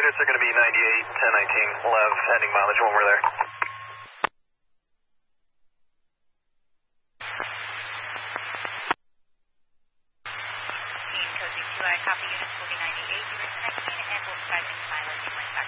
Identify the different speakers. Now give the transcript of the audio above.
Speaker 1: units are going to be 98, 1019, Lev, heading mileage when we're there.
Speaker 2: Team Cozy 2, I copy units will be 98, units 19, and we'll try to mileage when back.